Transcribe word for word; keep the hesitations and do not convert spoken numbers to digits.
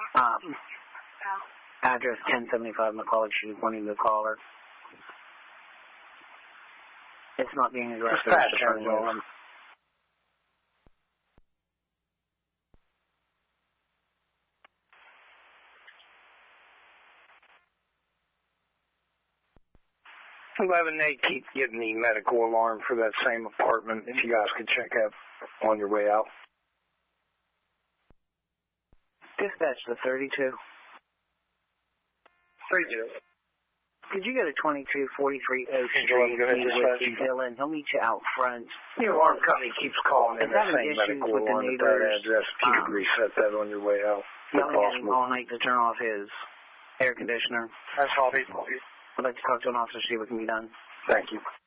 Um, address ten seventy-five McCulloch Street, wanting to call her. It's not being aggressive. Dispatch, Roland. eleven eight, keep getting the medical alarm for that same apartment. If you guys could check out on your way out. Dispatch to thirty-two. thirty-two. Could you go to twenty-two forty-three Oak Angel, Street I'm gonna and dispatch with you. Dylan? He'll meet you out front. The alarm company keeps calling in Is the having same issues medical with the alarm at that neighbors, address. If you um, could reset that on your way out. if Yelling at him possible. all night to turn off his air conditioner. That's all. I'd like to talk to an officer, see what can be done. Thank you.